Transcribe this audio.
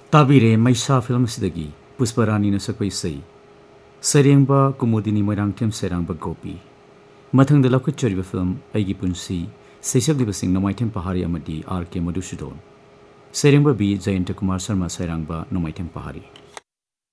ताबीरे मैसा film सिदगी Pushparani नसकपै सई सरेंबा कुमुदिनी मोइरांगथेम सेरांबा गोपी मथंग लखुचरिबा film आइगी पुंसी सैसकलिबसिंग नमाइथेम पहाड़ी अमदी are के Madhusudan सरेंबा B Jayant Kumar Sharma सैरांबा नमाइथेम पहाड़ी।